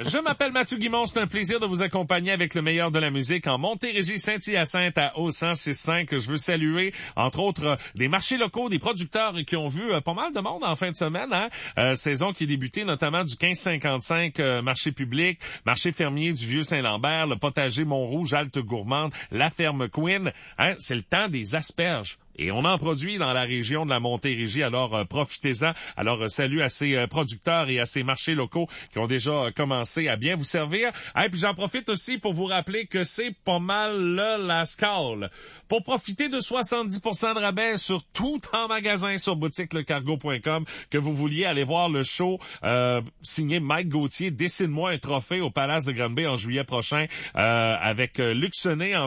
Je m'appelle Mathieu Guimond, c'est un plaisir de vous accompagner avec le meilleur de la musique en Montérégie, Saint-Hyacinthe à au 106.5. Je veux saluer, entre autres, des marchés locaux, des producteurs qui ont vu pas mal de monde en fin de semaine. Saison qui est débutée notamment du 1555 marché public, marché fermier du Vieux-Saint-Lambert, le potager Mont-Rouge, Halte Gourmande, la ferme Quinn. C'est le temps des asperges. Et on en produit dans la région de la Montérégie, alors profitez-en. Alors salut à ces producteurs et à ces marchés locaux qui ont déjà commencé à bien vous servir. Puis j'en profite aussi pour vous rappeler que c'est pas mal le Lascaux. Pour profiter de 70% de rabais sur tout en magasin sur boutiquelecargo.com, que vous vouliez aller voir le show signé Mike Gauthier, Dessine-moi un trophée au Palace de Granby en juillet prochain avec Luc Sonnet en